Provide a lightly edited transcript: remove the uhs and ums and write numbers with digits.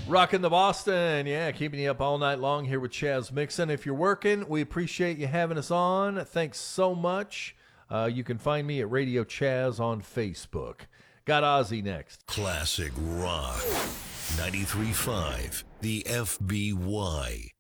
Rocking the Boston, yeah, keeping you up all night long here with Chaz Mixon. If you're working, we appreciate you having us on. Thanks so much. You can find me at Radio Chaz on Facebook. Got Ozzy next. Classic Rock 93.5, the FBY.